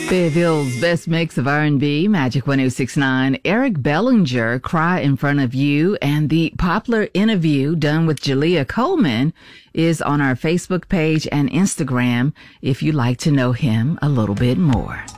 Fayetteville's best mix of R&B, Magic 1069, Eric Bellinger, Cry in Front of You, and the popular interview done with Jalea Coleman is on our Facebook page and Instagram if you'd like to know him a little bit more.